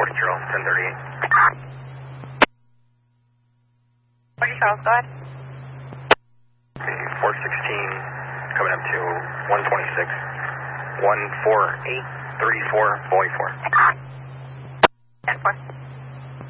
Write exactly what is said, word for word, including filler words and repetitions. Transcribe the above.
forty, ten thirty-eight. forty Charles, go ahead. Okay, four sixteen, coming up to one twenty-six, one forty-eight, thirty-four, Boeing four. ten four.